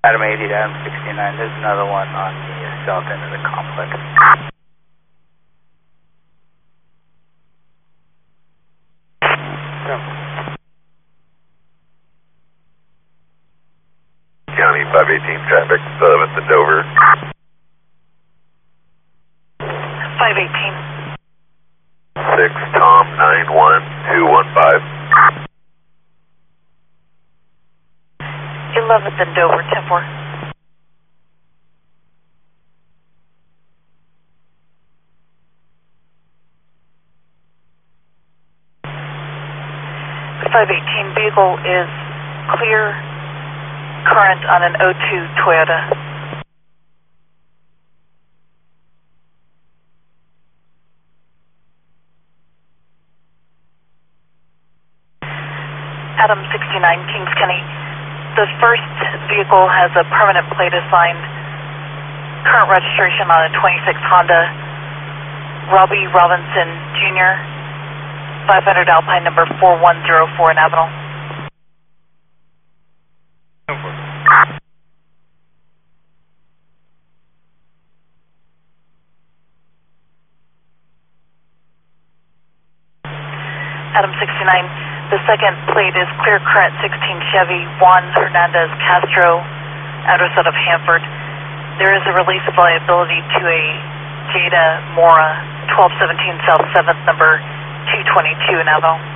Adam 80 to Adam 69, there's another one on the south end of the complex. County 518 traffic, with the Dover. 518. 6 Tom 91215. 11th and Dover, 10-4. The 518 vehicle is clear current on an 02 Toyota. Adam 69, Kings County. The first vehicle has a permanent plate assigned, current registration on a 26 Honda, Robbie Robinson Jr., 500 Alpine number 4104 in Avenel. Adam 69. The second plate is clear current 16 Chevy, Juan Hernandez Castro, address out of Hanford. There is a release of liability to a Jada Mora, 1217 South 7th, number 222 in Avenel.